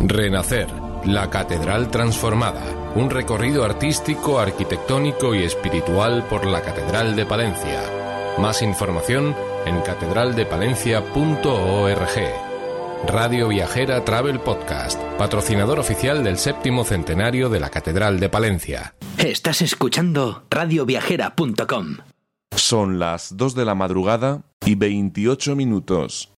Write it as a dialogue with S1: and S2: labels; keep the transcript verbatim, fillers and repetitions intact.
S1: Renacer, la Catedral Transformada. Un recorrido artístico, arquitectónico y espiritual por la Catedral de Palencia. Más información en catedral de palencia punto org. Radio Viajera Travel Podcast, patrocinador oficial del séptimo centenario de la Catedral de Palencia.
S2: Estás escuchando radio viajera punto com.
S3: Son las dos de la madrugada y veintiocho minutos.